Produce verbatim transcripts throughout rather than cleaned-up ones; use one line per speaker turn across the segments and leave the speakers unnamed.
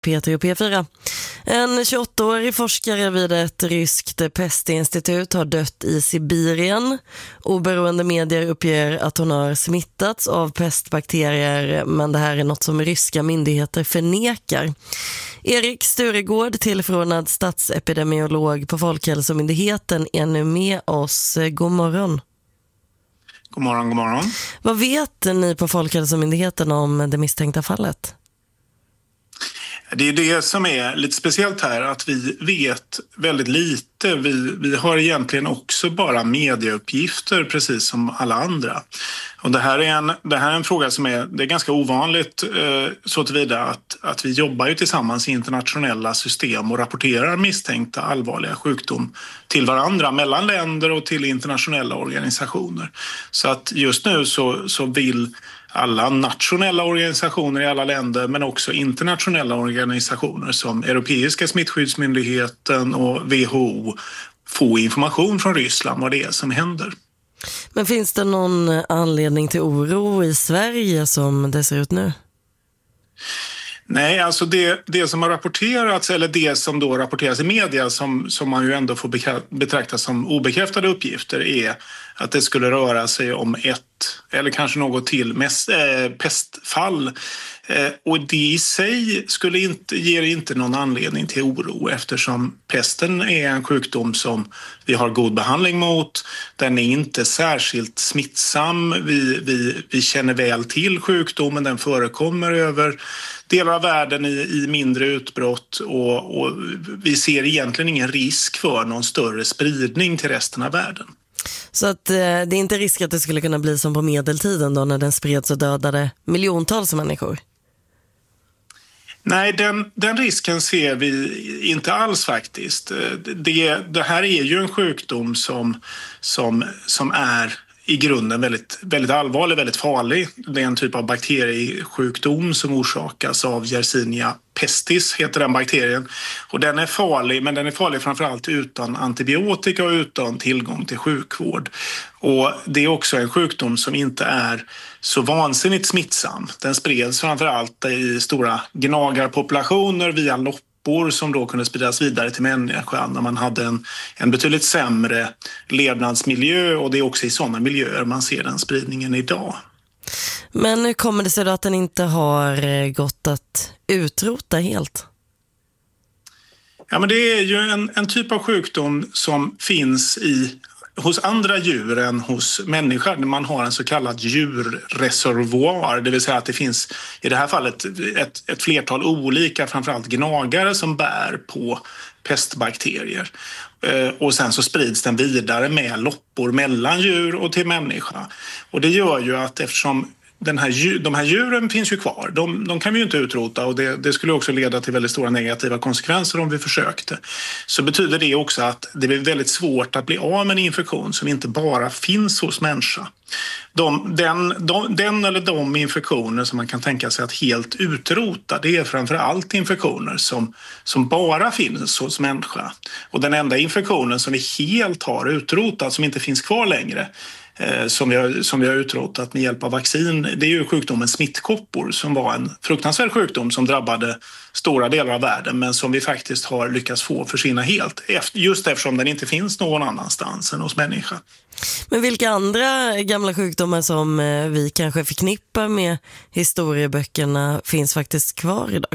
P tre och P fyra. En tjugoåttaårig forskare vid ett ryskt pestinstitut har dött i Sibirien. Oberoende medier uppger att hon har smittats av pestbakterier, men det här är något som ryska myndigheter förnekar. Erik Sturegård, tillförordnad statsepidemiolog på Folkhälsomyndigheten, är nu med oss. God morgon.
God morgon, god morgon.
Vad vet ni på Folkhälsomyndigheten om det misstänkta fallet?
Det är det som är lite speciellt här, att vi vet väldigt lite. Vi, vi har egentligen också bara medieuppgifter precis som alla andra. Och det här är en, det här är en fråga som är, det är ganska ovanligt eh, så tillvida att, att vi jobbar ju tillsammans i internationella system och rapporterar misstänkta allvarliga sjukdom till varandra, mellan länder och till internationella organisationer. Så att just nu så, så vill alla nationella organisationer i alla länder, men också internationella organisationer som Europeiska smittskyddsmyndigheten och W H O få information från Ryssland vad det är som händer.
Men finns det någon anledning till oro i Sverige som det ser ut nu?
Nej, alltså det, det som har rapporterats, eller det som då rapporteras i media som, som man ju ändå får betrakta som obekräftade uppgifter, är att det skulle röra sig om ett eller kanske något till mest, äh, pestfall. Eh, och det i sig skulle inte, ger inte någon anledning till oro, eftersom pesten är en sjukdom som vi har god behandling mot. Den är inte särskilt smittsam. Vi, vi, vi känner väl till sjukdomen. Den förekommer över delar av världen i, i mindre utbrott, och, och vi ser egentligen ingen risk för någon större spridning till resten av världen.
Så att eh, det är inte risk att det skulle kunna bli som på medeltiden då, när den spreds och dödade miljontals människor?
Nej, den, den risken ser vi inte alls faktiskt. Det, det här är ju en sjukdom som, som, som är i grunden väldigt, väldigt allvarlig, väldigt farlig. Det är en typ av bakteriesjukdom som orsakas av Yersinia pestis, heter den bakterien. Och den är farlig, men den är farlig framförallt utan antibiotika och utan tillgång till sjukvård. Och det är också en sjukdom som inte är så vansinnigt smittsam. Den spreds framförallt i stora gnagarpopulationer via loppor som då kunde spridas vidare till människan när man hade en, en betydligt sämre levnadsmiljö, och det är också i sådana miljöer man ser den spridningen idag.
Men hur kommer det sig då att den inte har gått att utrota helt?
Ja, men det är ju en, en typ av sjukdom som finns i hos andra djur än hos människor. Man har en så kallad djurreservoar, det vill säga att det finns i det här fallet ett, ett flertal olika, framförallt gnagare, som bär på pestbakterier. Och sen så sprids den vidare med loppor mellan djur och till människa. Och det gör ju att eftersom Den här, de här djuren finns ju kvar. De, de kan vi ju inte utrota, och det, det skulle också leda till väldigt stora negativa konsekvenser om vi försökte. Så betyder det också att det blir väldigt svårt att bli av med en infektion som inte bara finns hos människa. De, den, de, den eller de infektioner som man kan tänka sig att helt utrota, det är framförallt infektioner som, som bara finns hos människa. Och den enda infektionen som vi helt har utrotat, som inte finns kvar längre, Som vi, har, som vi har utrotat med hjälp av vaccin, det är ju sjukdomen smittkoppor, som var en fruktansvärd sjukdom som drabbade stora delar av världen, men som vi faktiskt har lyckats få försvinna helt, just eftersom den inte finns någon annanstans än hos människa.
Men vilka andra gamla sjukdomar som vi kanske förknippar med historieböckerna finns faktiskt kvar idag?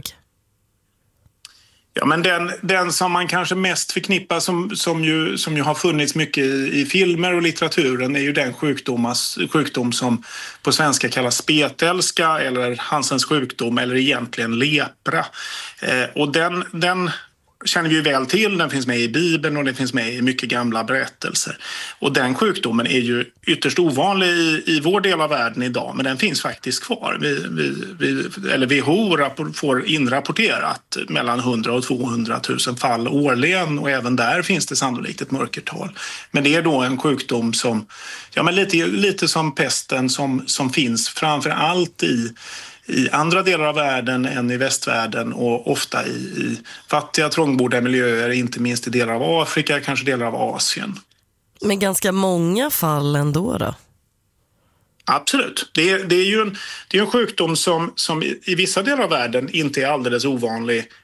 Ja, men den, den som man kanske mest förknippar som, som, ju, som ju har funnits mycket i, i filmer och litteraturen är ju den sjukdomas, sjukdom som på svenska kallas spetälska eller Hansens sjukdom, eller egentligen lepra. Eh, och den... den känner vi ju väl till, den finns med i Bibeln och den finns med i mycket gamla berättelser. Och den sjukdomen är ju ytterst ovanlig i, i vår del av världen idag, men den finns faktiskt kvar. Vi, vi, vi, eller W H O rapport, får inrapporterat mellan hundra och tvåhundratusen fall årligen, och även där finns det sannolikt ett mörkertal. Men det är då en sjukdom som, ja, men lite, lite som pesten, som, som finns framför allt i i andra delar av världen än i västvärlden, och ofta i, i fattiga, trångbodda miljöer, inte minst i delar av Afrika, kanske delar av Asien.
Men ganska många fall ändå då?
Absolut. Det är, det är ju en, det är en sjukdom som, som i, i vissa delar av världen inte är alldeles ovanlig